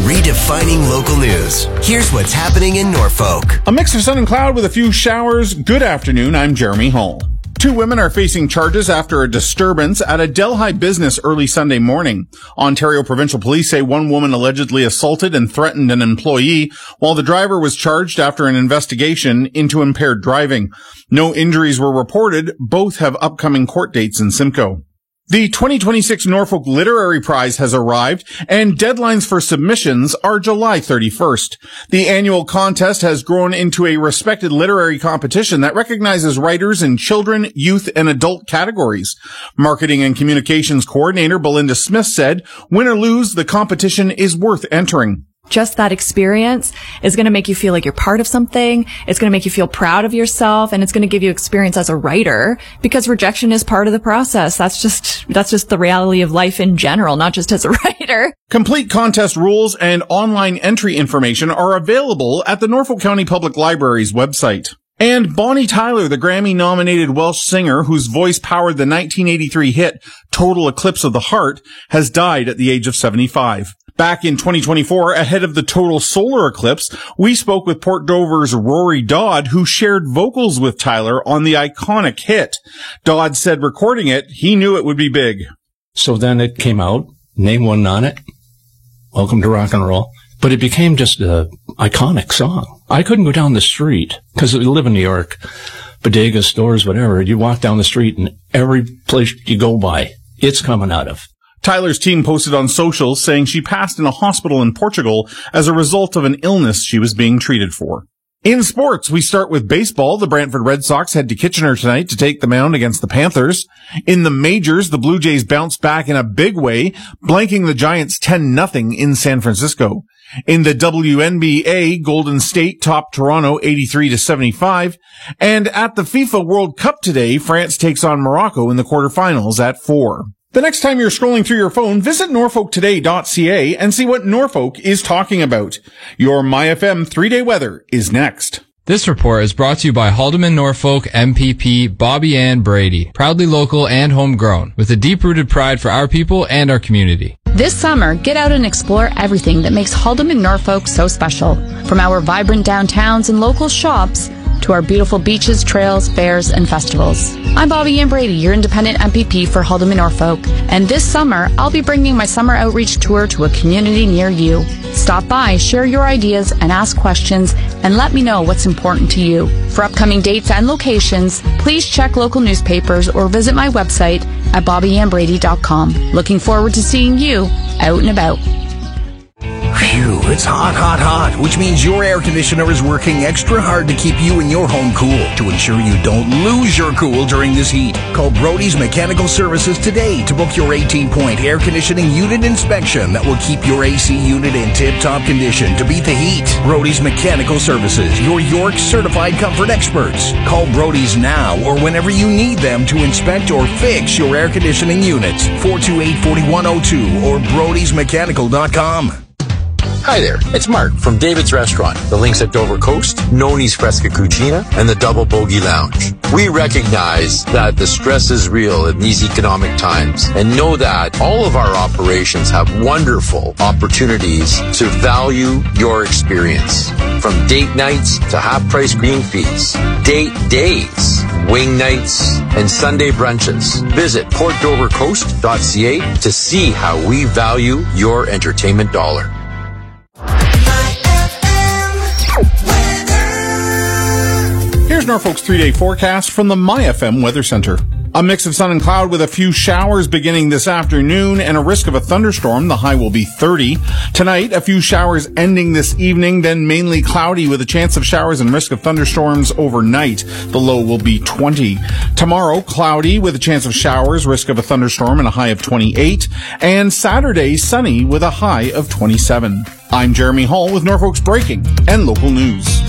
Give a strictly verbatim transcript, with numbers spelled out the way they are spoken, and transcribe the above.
redefining local news. Here's what's happening in Norfolk. A mix of sun and cloud with a few showers. Good afternoon, I'm Jeremy Hall. Two women are facing charges after a disturbance at a Delhi business early Sunday morning. Ontario Provincial Police say one woman allegedly assaulted and threatened an employee, while the driver was charged after an investigation into impaired driving. No injuries were reported. Both have upcoming court dates in Simcoe. The twenty twenty-six Norfolk Literary Prize has arrived, and deadlines for submissions are July thirty-first. The annual contest has grown into a respected literary competition that recognizes writers in children, youth, and adult categories. Marketing and Communications Coordinator Belinda Smith said, "Win or lose, the competition is worth entering." Just that experience is going to make you feel like you're part of something. It's going to make you feel proud of yourself, and it's going to give you experience as a writer, because rejection is part of the process. That's just, that's just the reality of life in general, not just as a writer. Complete contest rules and online entry information are available at the Norfolk County Public Library's website. And Bonnie Tyler, the Grammy-nominated Welsh singer whose voice powered the nineteen eighty-three hit Total Eclipse of the Heart, has died at the age of seventy-five. Back in twenty twenty-four, ahead of the total solar eclipse, we spoke with Port Dover's Rory Dodd, who shared vocals with Tyler on the iconic hit. Dodd said recording it, he knew it would be big. So then it came out, name wasn't on it, Welcome to Rock and Roll, but it became just an iconic song. I couldn't go down the street, because I live in New York, bodegas, stores, whatever. You walk down the street and every place you go by, it's coming out of. Tyler's team posted on socials saying she passed in a hospital in Portugal as a result of an illness she was being treated for. In sports, we start with baseball. The Brantford Red Sox head to Kitchener tonight to take the mound against the Panthers. In the majors, the Blue Jays bounced back in a big way, blanking the Giants ten nothing in San Francisco. In the W N B A, Golden State topped Toronto eighty-three to seventy-five. And at the FIFA World Cup today, France takes on Morocco in the quarterfinals at four. The next time you're scrolling through your phone, visit norfolk today dot c a and see what Norfolk is talking about. Your MyFM three-day weather is next. This report is brought to you by Haldeman Norfolk M P P Bobby Ann Brady. Proudly local and homegrown, with a deep-rooted pride for our people and our community. This summer, get out and explore everything that makes Haldeman Norfolk so special. From our vibrant downtowns and local shops, to our beautiful beaches, trails, fairs, and festivals. I'm Bobby Ann Brady, your independent M P P for Haldeman Norfolk, and this summer, I'll be bringing my summer outreach tour to a community near you. Stop by, share your ideas, and ask questions, and let me know what's important to you. For upcoming dates and locations, please check local newspapers or visit my website at bobby ann brady dot com. Looking forward to seeing you out and about. Phew, it's hot, hot, hot, which means your air conditioner is working extra hard to keep you and your home cool. To ensure you don't lose your cool during this heat, call Brody's Mechanical Services today to book your eighteen-point air conditioning unit inspection that will keep your A C unit in tip-top condition to beat the heat. Brody's Mechanical Services, your York certified comfort experts. Call Brody's now or whenever you need them to inspect or fix your air conditioning units. four two eight, four one zero two or brodys mechanical dot com. Hi there, it's Mark from David's Restaurant, the links at Dover Coast, Noni's Fresca Cucina, and the Double Bogey Lounge. We recognize that the stress is real in these economic times and know that all of our operations have wonderful opportunities to value your experience. From date nights to half-price green fees, date days, wing nights, and Sunday brunches. Visit port dover coast dot c a to see how we value your entertainment dollar. Here's Norfolk's three-day forecast from the MyFM Weather Center. A mix of sun and cloud with a few showers beginning this afternoon and a risk of a thunderstorm. The high will be thirty. Tonight, a few showers ending this evening, then mainly cloudy with a chance of showers and risk of thunderstorms overnight. The low will be twenty. Tomorrow, cloudy with a chance of showers, risk of a thunderstorm and a high of twenty-eight. And Saturday, sunny with a high of twenty-seven. I'm Jeremy Hall with Norfolk's breaking and local news.